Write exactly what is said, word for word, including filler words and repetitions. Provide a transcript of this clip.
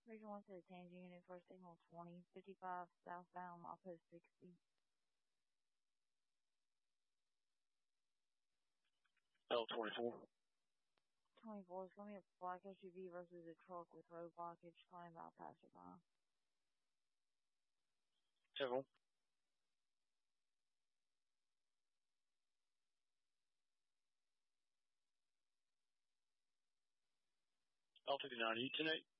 Region one to the Tanger unit for signal twenty fifty-five southbound, Outpost sixty. L twenty-four. twenty-four is going to be a black S U V versus a truck with road blockage climbing about passerby. Several. L fifty-nine, you ten eight.